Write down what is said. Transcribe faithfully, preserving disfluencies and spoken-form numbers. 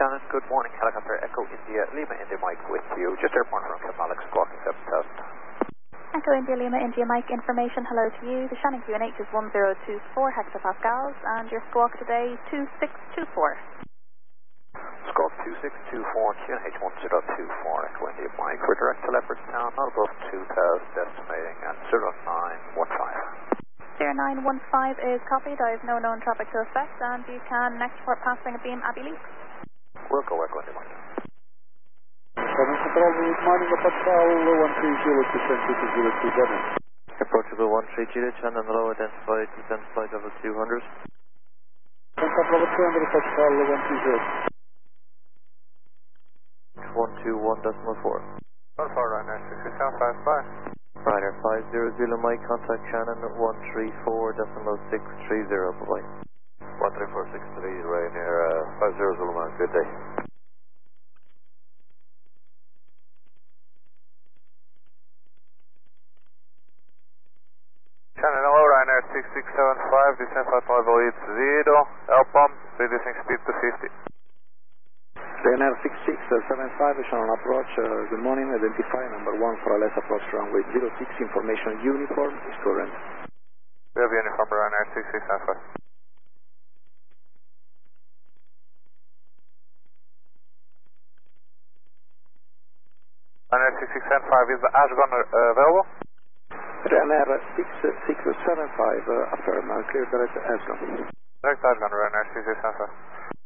Shannon, good morning. Helicopter Echo India, Lima India Mike with you. Just airborne from Cape Alex, squawking seven thousand. Echo India Lima India Mike information, hello to you. The Shannon Q N H is one zero two four hectopascals and your squawk today is two six two four. Squawk two six two four, Q N H one zero two four, Echo India Mike. We're direct to Leopardstown, not above two thousand, estimating at zero nine one five. zero nine one five is copied. I have no known traffic to affect and you can next port passing a beam Abbey Leap. We'll go Echo India Mike. Seven Control, good morning, Pascal, one three zero, descent to zero two seven. Approachable one three zero, Shannon low, identified, descent flight level two hundred. Control two hundred, Pascal, one three zero. one two one decimal four. one four, Ryanair six six seven five five. Ryanair five zero zero, Mike, contact Shannon one three four decimal six three zero, bye-bye. one three four six three, Ryanair uh, five zero zero, Mike, good day. Shannon, hello, Ryanair six six seven five, descent flight level is zero, L-pump, reducing speed to fifty. Ryanair six six seven five, Shannon approach, uh, good morning, identify number one for a less approach runway zero six, information uniform is current. We have uniform Ryanair six six seven five. Ryanair six six seven five, is the Ashgun uh, available? Ryanair six six seven five, uh, affirm, uh, clear direct Ashgun. Direct Ashgun, Ryanair six six seven five.